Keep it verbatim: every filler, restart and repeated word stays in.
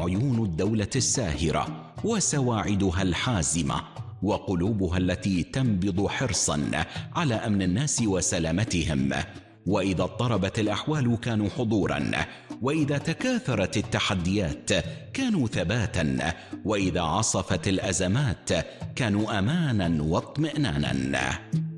عيون الدولة الساهرة وسواعدها الحازمة وقلوبها التي تنبض حرصا على أمن الناس وسلامتهم. وإذا اضطربت الأحوال كانوا حضورا، وإذا تكاثرت التحديات كانوا ثباتا، وإذا عصفت الأزمات كانوا أمانا واطمئنانا.